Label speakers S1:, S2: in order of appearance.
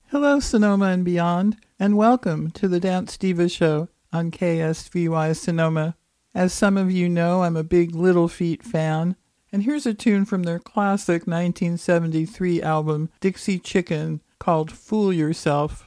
S1: Hello, Sonoma and beyond, and welcome to the Dance Diva Show on KSVY Sonoma. As some of you know, I'm a big Little Feat fan, and here's a tune from their classic 1973 album, Dixie Chicken, called Fool Yourself.